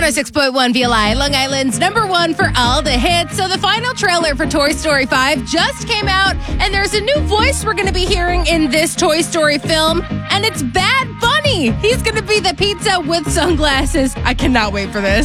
106.1 VLI, Long Island's number one for all the hits. So the final trailer for Toy Story 5 just came out, and there's a new voice we're going to be hearing in this Toy Story film, and it's Bad Bunny. He's going to be the pizza with sunglasses. I cannot wait for this.